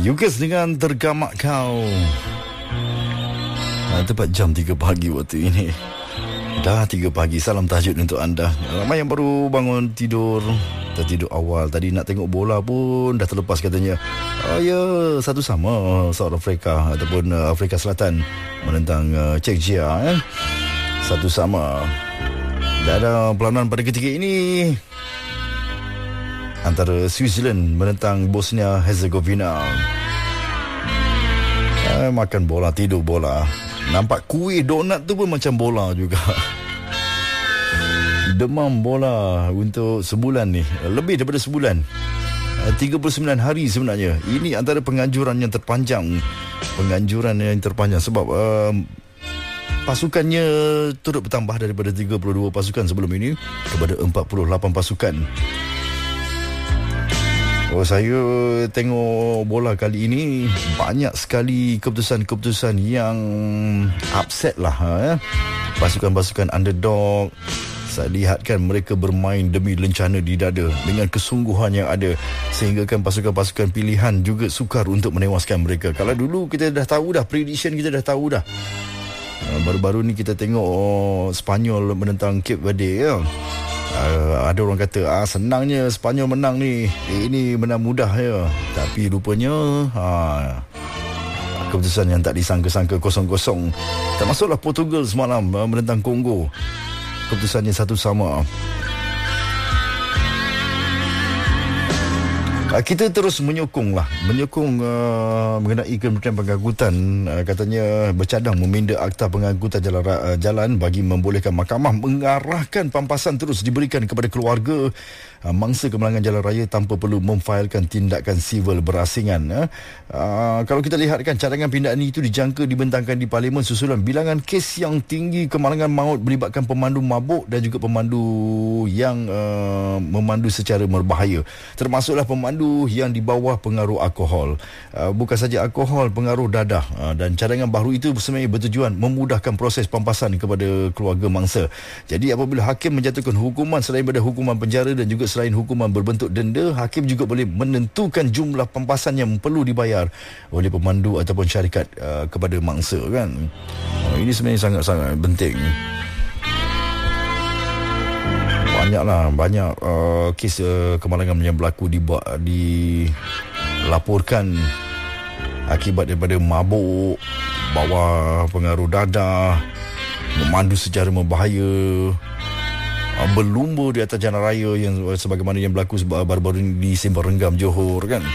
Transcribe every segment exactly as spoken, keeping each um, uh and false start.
Yukes dengan Tergamak Kau. Nah, tepat jam tiga pagi waktu ini. Dah tiga pagi. Salam tahajud untuk anda. Ramai yang baru bangun tidur, tertidur awal. Tadi nak tengok bola pun dah terlepas katanya. Oh ya, satu sama South Africa ataupun uh, Afrika Selatan menentang uh, Czechia, eh? Satu sama. Dah ada perlawanan pada ketika ini antara Switzerland menentang Bosnia Herzegovina. Eh, makan bola, tidur bola. Nampak kuih donat tu pun macam bola juga. Demam bola untuk sebulan ni. Lebih daripada sebulan. tiga puluh sembilan hari sebenarnya. Ini antara penganjuran yang terpanjang. Penganjuran yang terpanjang sebab uh, pasukannya turut bertambah daripada tiga puluh dua pasukan sebelum ini kepada empat puluh lapan pasukan. Oh, saya tengok bola kali ini banyak sekali keputusan-keputusan yang upset lah, eh? Pasukan-pasukan underdog, saya lihatkan mereka bermain demi lencana di dada dengan kesungguhan yang ada, sehingga kan pasukan-pasukan pilihan juga sukar untuk menewaskan mereka. Kalau dulu kita dah tahu dah, prediction kita dah tahu dah. Baru-baru ni kita tengok oh, Spanyol menentang Cape Verde, ya. Uh, ada orang kata ah, senangnya Spanyol menang ni, eh, ini menang mudah ya. Tapi rupanya ah, keputusan yang tak disangka-sangka, kosong-kosong. Termasuklah Portugal semalam uh, menentang Kongo, keputusannya satu sama. Uh, kita terus menyokong lah Menyokong uh, mengenai Kementerian Pengangkutan, uh, katanya bercadang meminda akta pengangkutan jalan, uh, jalan bagi membolehkan mahkamah mengarahkan pampasan terus diberikan kepada keluarga uh, mangsa kemenangan jalan raya tanpa perlu memfailkan tindakan sivil berasingan. uh. Uh, Kalau kita lihatkan, cadangan pindaan itu dijangka dibentangkan di Parlimen susulan bilangan kes yang tinggi kemalangan maut melibatkan pemandu mabuk dan juga pemandu yang uh, memandu secara berbahaya, termasuklah pemandu yang di bawah pengaruh alkohol. Uh, bukan saja alkohol, pengaruh dadah. Uh, dan cadangan baru itu sebenarnya bertujuan memudahkan proses pampasan kepada keluarga mangsa. Jadi apabila hakim menjatuhkan hukuman selain pada hukuman penjara dan juga selain hukuman berbentuk denda, hakim juga boleh menentukan jumlah pampasan yang perlu dibayar oleh pemandu ataupun syarikat uh, kepada mangsa, kan. Uh, ini sebenarnya sangat-sangat penting. Banyaklah, banyak uh, kes uh, kemalangan yang berlaku di, dilaporkan akibat daripada mabuk, bawa pengaruh dadah, memandu secara berbahaya, uh, berlumba di atas jalan raya yang sebagaimana yang berlaku baru-baru ini di Sembang Renggam, Johor, kan.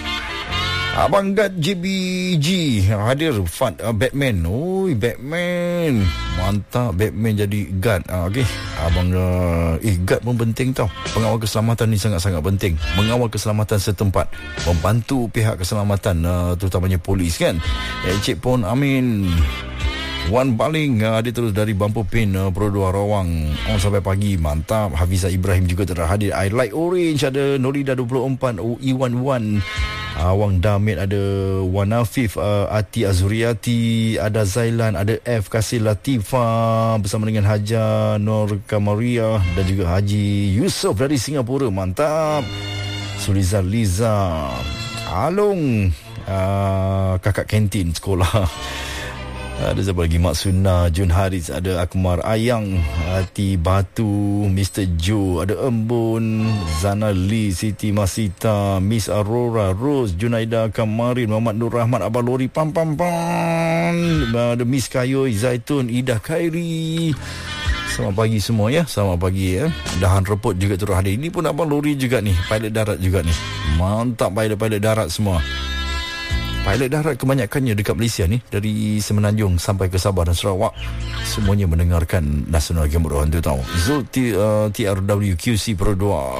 Abang Gad J B G hadir Fat uh, Batman. Oi, Batman. Mantap, Batman jadi Gad. Ah, okey. Abang uh, eh Gad pun penting tau. Pengawal keselamatan ni sangat-sangat penting. Mengawal keselamatan setempat, membantu pihak keselamatan uh, terutamanya polis, kan. Encik pun amin. Wan Baling uh, dia terus dari Bumper Pin uh, Perodua Rawang on sampai pagi. Mantap. Hafizah Ibrahim juga terhadir. I Like Orange ada Norida dua puluh empat, O E satu satu. Awang Damit ada, Wan Afif, uh, Ati Azuriati, ada Zailan, ada F Kasih Latifah bersama dengan Haja Nur Kamaria dan juga Haji Yusof dari Singapura. Mantap. Suliza Liza Along, uh, kakak kantin sekolah. Ada siapa lagi? Mak Sunnah, Jun Haris, ada Akmar Ayang, Hati Batu, Mister Joe, ada Embun, Zana Lee, Siti Masita, Miss Aurora, Rose, Junaida Kamarin, Muhammad Nur Rahmat, Abang Lori, Pam Pam Pam, ada Miss Kayoy, Zaitun, Ida Khairi. Selamat pagi semua, ya. Selamat pagi, ya. Dahan Repot juga turut hadir. Ini pun Abang Lori juga ni, pilot darat juga ni. Mantap pilot-pilot darat semua. Pilot darat kebanyakannya dekat Malaysia ni, dari Semenanjung sampai ke Sabah dan Sarawak, semuanya mendengarkan Nasional Game Berdoa tu tahu. Zul T, uh, T R W Q C Perodua,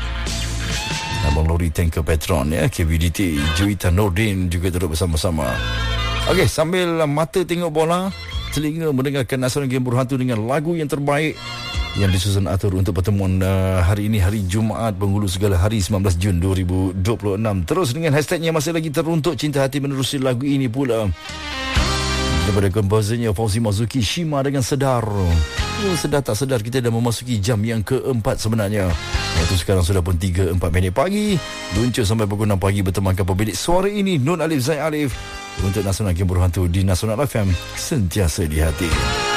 Abang Lori Tanker Petron, ya, K V D T, Juwita Nordin juga turut bersama-sama. Okey, sambil mata tengok bola, telinga mendengarkan Nasional Game Berdoa tu dengan lagu yang terbaik yang disusun atur untuk pertemuan uh, hari ini, hari Jumaat Penghulu Segala Hari sembilan belas Jun dua ribu dua puluh enam. Terus dengan hashtagnya masih lagi teruntuk cinta hati menerusi lagu ini pula daripada komposernya Fauzi Mazuki, Shima dengan Sedar. Oh, sedar tak sedar kita dah memasuki jam yang keempat sebenarnya. Waktu sekarang sudah pun tiga empat minit pagi. Luncur sampai pukul enam pagi bertemankan pemilik suara ini, Nun Alif Zain Alif, untuk Nasional Game Berhantu di Nasional F M, sentiasa di hati.